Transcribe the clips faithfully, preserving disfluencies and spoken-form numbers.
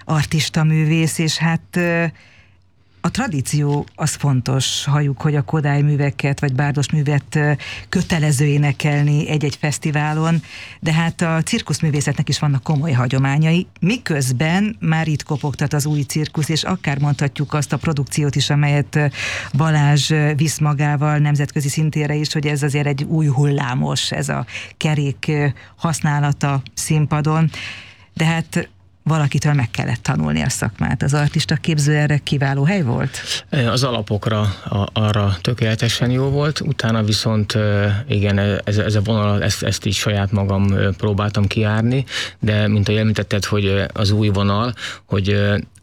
artista művész, és hát a tradíció az fontos, halljuk, hogy a Kodály műveket, vagy Bárdos művet kötelező énekelni egy-egy fesztiválon, de hát a cirkuszművészetnek is vannak komoly hagyományai, miközben már itt kopogtat az új cirkusz, és akár mondhatjuk azt a produkciót is, amelyet Balázs visz magával nemzetközi szintére is, hogy ez azért egy új hullámos, ez a kerék használata színpadon, de hát valakitől meg kellett tanulni a szakmát. Az artista képző erre kiváló hely volt? Az alapokra a, arra tökéletesen jó volt, utána viszont igen, ez, ez a vonal, ezt, ezt így saját magam próbáltam kijárni, de mint ahogy említetted, hogy az új vonal, hogy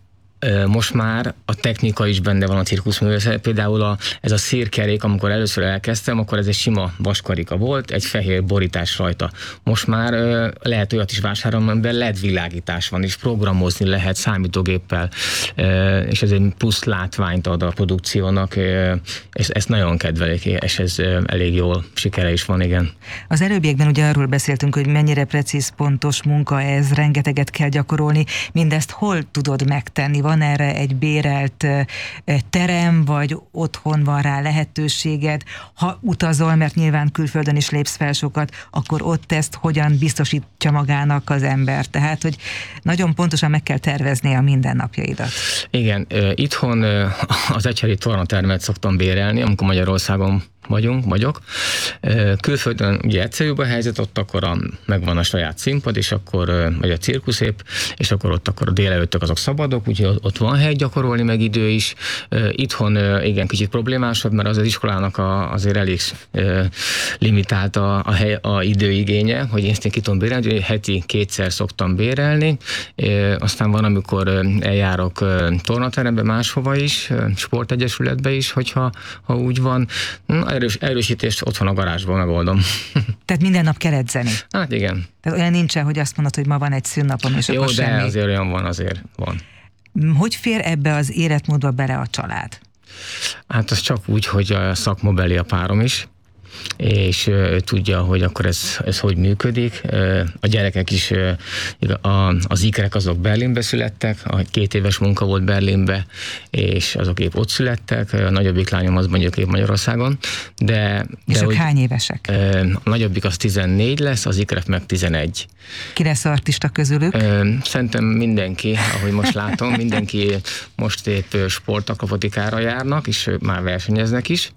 most már a technika is benne van a cirkuszművészetben. Például a, ez a szírkerék, amikor először elkezdtem, akkor ez egy sima vaskarika volt, egy fehér borítás rajta. Most már uh, lehet olyat is vásárolni, amiben el é dé világítás van, és programozni lehet számítógéppel, uh, és ez egy plusz látványt ad a produkciónak, uh, és ezt nagyon kedvelik, és ez uh, elég jól sikere is van, igen. Az előbbiekben ugye arról beszéltünk, hogy mennyire precíz, pontos munka ez, rengeteget kell gyakorolni. Mindezt hol tudod megtenni? Van erre egy bérelt terem, vagy otthon van rá lehetőséged? Ha utazol, mert nyilván külföldön is lépsz fel sokat, akkor ott ezt hogyan biztosítja magának az ember? Tehát, hogy nagyon pontosan meg kell tervezni a mindennapjaidat. Igen, itthon az Ecseri tornatermet szoktam bérelni, amikor Magyarországon vagyunk, vagyok. Külföldön ugye egyszerűbb a helyzet, ott akkor a, megvan a saját színpad, és akkor, vagy a cirkuszép, és akkor ott akkor a délelőttök azok szabadok, úgyhogy ott van hely gyakorolni, meg idő is. Itthon igen, kicsit problémásabb, mert az az iskolának a, azért elég limitált a, a, hely, a időigénye, hogy én ezt ki tudom bérelni, hogy heti kétszer szoktam bérelni, aztán van, amikor eljárok tornaterembe máshova is, sportegyesületbe is, hogyha ha úgy van. Erős, erősítést otthon a garázsban megoldom. Tehát minden nap kell edzeni? Hát igen. Tehát olyan nincsen, hogy azt mondod, hogy ma van egy szünnapom, és jó, akkor de semmi. azért olyan van, azért van. Hogy fér ebbe az életmódba bele a család? Hát az csak úgy, hogy a szakmabeli a párom is, és ő tudja, hogy akkor ez, ez hogy működik. A gyerekek is, az ikrek azok Berlinbe születtek, a két éves munka volt Berlinbe, és azok épp ott születtek, a nagyobbik lányom az mondjuk épp Magyarországon. De, és de ők hogy, hány évesek? A nagyobbik az tizennégy lesz, az ikrek meg tizenegy. Ki lesz artista közülük? Szerintem mindenki, ahogy most látom, mindenki most épp sportakrobotikára járnak, és már versenyeznek is,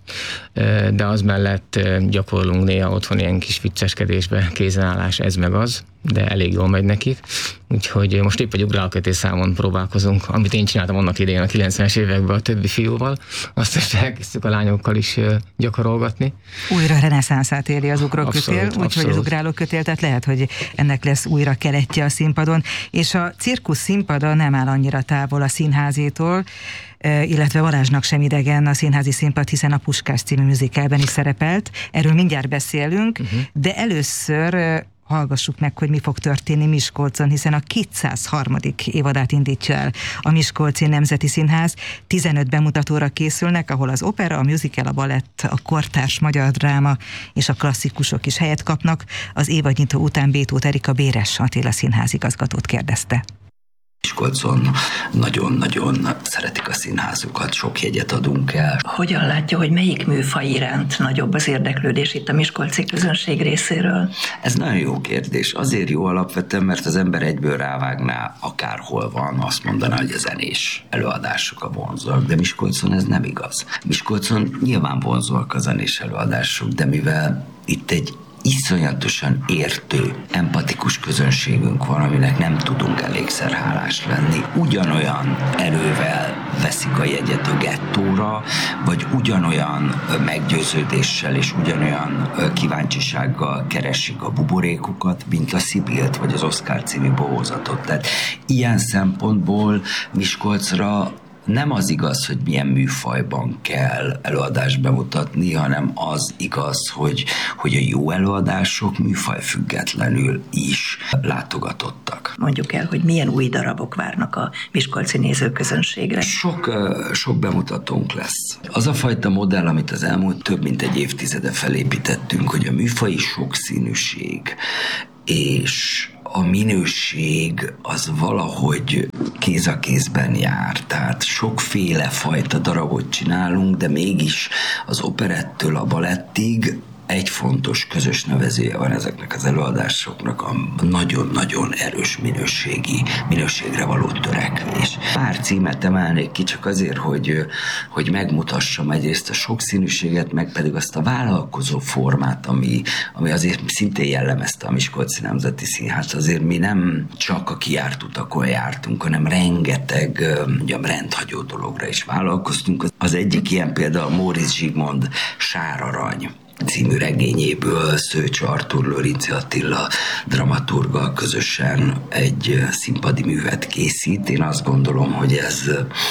de az mellett gyakorlunk néha otthon ilyen kis vicceskedésbe, kézenállás, ez meg az, de elég jól megy nekik. Úgyhogy most épp egy ugrálkötés számon próbálkozunk, amit én csináltam annak idején a kilencvenes években a többi fiúval, azt is elkezdtük a lányokkal is gyakorolgatni. Újra reneszánszát éri az ugrókötél, úgyhogy az ugrálókötél, tehát lehet, hogy ennek lesz újra keretje a színpadon, és a cirkusz színpada nem áll annyira távol a színházétól, illetve Balázsnak sem idegen a színházi színpad, hiszen a Puskás című műzikálban is szerepelt. Erről mindjárt beszélünk, uh-huh. de először hallgassuk meg, hogy mi fog történni Miskolcon, hiszen a kétszázharmadik évadát indítja el a Miskolci Nemzeti Színház. tizenöt bemutatóra készülnek, ahol az opera, a musical, a balett, a kortárs magyar dráma és a klasszikusok is helyet kapnak. Az évadnyitó után Bétót Erika Béres Attila színházigazgatót kérdezte. Miskolcon nagyon-nagyon szeretik a színházukat, sok jegyet adunk el. Hogyan látja, hogy melyik műfaj iránt nagyobb az érdeklődés itt a miskolci közönség részéről? Ez nagyon jó kérdés. Azért jó alapvetően, mert az ember egyből rávágná, akárhol van, azt mondaná, hogy a zenés előadások a vonzóak, de Miskolcon ez nem igaz. Miskolcon nyilván vonzóak a zenés előadások, de mivel itt egy iszonyatosan értő, empatikus közönségünk van, aminek nem tudunk elégszer hálás lenni. Ugyanolyan erővel veszik a jegyet a gettóra, vagy ugyanolyan meggyőződéssel és ugyanolyan kíváncsisággal keresik a buborékokat, mint a Szibilt vagy az Oszkár című bohózatot. Tehát ilyen szempontból Miskolcra nem az igaz, hogy milyen műfajban kell előadást bemutatni, hanem az igaz, hogy, hogy a jó előadások műfajfüggetlenül is látogatottak. Mondjuk el, hogy milyen új darabok várnak a miskolci nézőközönségre. Sok, sok bemutatónk lesz. Az a fajta modell, amit az elmúlt több mint egy évtizede felépítettünk, hogy a műfaji sokszínűség és a minőség az valahogy kéz a kézben jár, tehát sokféle fajta darabot csinálunk, de mégis az operettől a balettig egy fontos közös nevezője van ezeknek az előadásoknak, a nagyon-nagyon erős minőségi, minőségre való törekvés. Pár címet emelnék ki csak azért, hogy, hogy megmutassam egyrészt a sokszínűséget, meg pedig azt a vállalkozó formát, ami, ami azért szintén jellemezte a Miskolci Nemzeti Színház. Azért mi nem csak a kijárt utakon jártunk, hanem rengeteg mondjam, rendhagyó dologra is vállalkoztunk. Az egyik ilyen például Móricz Zsigmond Sárarany című regényéből Szőcs Artúr, Lőrinczi Attila dramaturggal közösen egy színpadi művet készít. Én azt gondolom, hogy ez,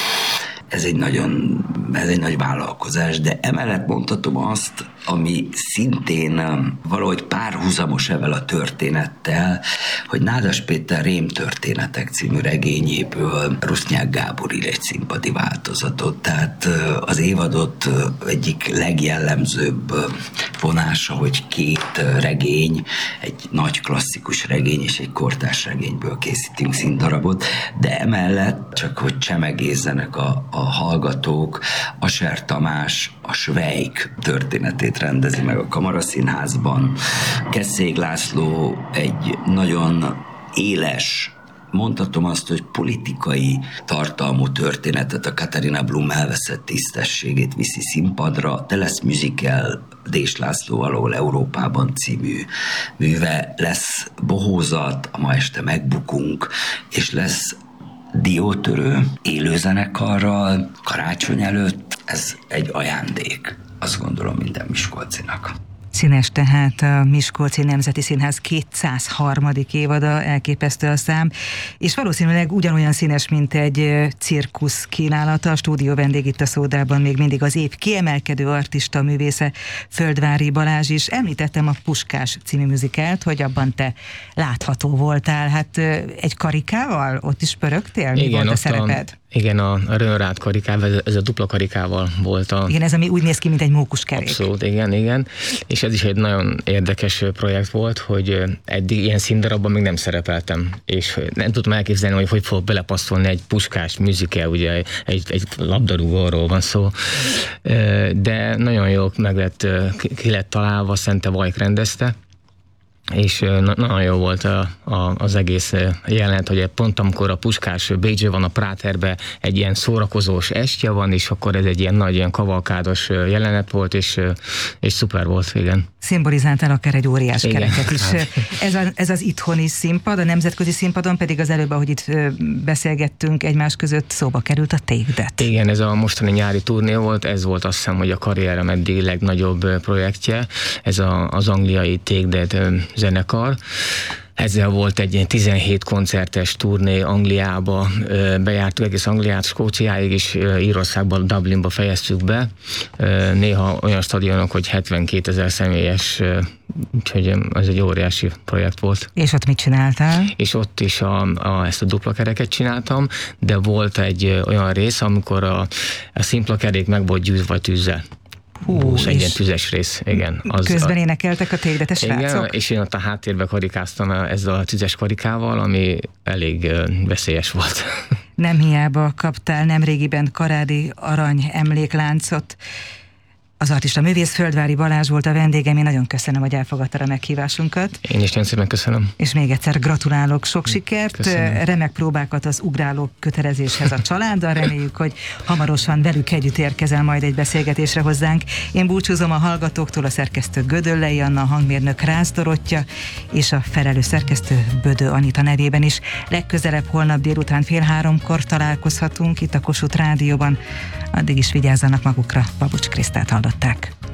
ez egy nagyon, ez egy nagy vállalkozás, de emellett mondhatom azt, ami szintén valahogy párhuzamos ezzel a történettel, hogy Nádas Péter Rémtörténetek című regényéből Rusnyák Gábor ír egy színpadi változatot. Tehát az évadot egyik legjellemzőbb vonása, hogy két regény, egy nagy klasszikus regény és egy kortárs regényből készítünk színdarabot, de emellett, csak hogy csemegézzenek a, a hallgatók, Aser Tamás a Svejk történetét rendezi meg a Kamaraszínházban. Kesszék László egy nagyon éles, mondhatom azt, hogy politikai tartalmú történetet, a Katarina Blum elveszett tisztességét viszi színpadra, de lesz musical Dés László Alól Európában című műve, lesz bohózat, a Ma este megbukunk, és lesz diótörő élőzenekarral karácsony előtt. Ez egy ajándék, azt gondolom, minden miskolcinak. Színes tehát a Miskolci Nemzeti Színház kétszázharmadik évada, elképesztő a szám, és valószínűleg ugyanolyan színes, mint egy cirkusz kínálata. A stúdió vendég itt a Szódában még mindig az év kiemelkedő artista művésze, Földvári Balázs is. Említettem a Puskás című műzikelt, hogy abban te látható voltál. Hát egy karikával ott is pörögtél? Mi igen, volt a szereped? A, igen, a Rönrád karikával, ez a dupla karikával volt a... Igen, ez ami úgy néz ki, mint egy mókuskerék. Abszolút, igen, igen. És ez is egy nagyon érdekes projekt volt, hogy eddig ilyen színdarabban még nem szerepeltem, és nem tudtam elképzelni, hogy hogy fog belepasszolni egy Puskás musical, ugye egy, egy labdarúgóról van szó, de nagyon jól meg lett, ki lett találva, Szente Vajk rendezte, és na- nagyon jó volt a, a, az egész jelenet, hogy pont amikor a Puskás Bécsbe van a Práterbe, egy ilyen szórakozós estje van, és akkor ez egy ilyen nagy, ilyen kavalkádos jelenet volt, és, és szuper volt, igen. Szimbolizáltál akár egy óriás igen. kereket is. Ez, a, ez az itthoni színpad, a nemzetközi színpadon pedig az előbb, ahogy itt beszélgettünk egymás között, szóba került a Take That. Igen, ez a mostani nyári turné volt, ez volt azt hiszem, hogy a karrierem eddig legnagyobb projektje, ez a, az angliai Take That zenekar. Ezzel volt egy ilyen tizenhét koncertes turné Angliába, bejártuk egész Angliát, Skóciáig, és Írországban, Dublinba fejeztük be. Néha olyan stadionok, hogy hetvenkétezer személyes, úgyhogy ez egy óriási projekt volt. És ott mit csináltál? És ott is a, a, ezt a dupla kereket csináltam, de volt egy olyan rész, amikor a, a szimpla kerék meg volt győzve tűzzel. Hú, egy ilyen tüzes rész, igen. Az, közben énekeltek a tégdetes srácok? Igen, és én ott a háttérbe karikáztam ezzel a tüzes karikával, ami elég veszélyes volt. Nem hiába kaptál nemrégiben Karádi Arany emlékláncot. Az artista művész Földvári Balázs volt a vendégem, én nagyon köszönöm, hogy elfogadtad a meghívásunkat. Én is nagyon szépen köszönöm. És még egyszer gratulálok, sok sikert, köszönöm. Remek próbákat az ugráló kötelezéshez a családdal, reméljük, hogy hamarosan velük együtt érkezel majd egy beszélgetésre hozzánk. Én búcsúzom a hallgatóktól, a szerkesztő Gödöllei Anna, a hangmérnök Rász Dorottya, és a felelős szerkesztő Bödö Anita nevében is. Legközelebb holnap délután fél háromkor találkozhatunk itt a Kossuth Rádióban. Addig is vigyázzanak magukra, Babucs Krisztát hallották.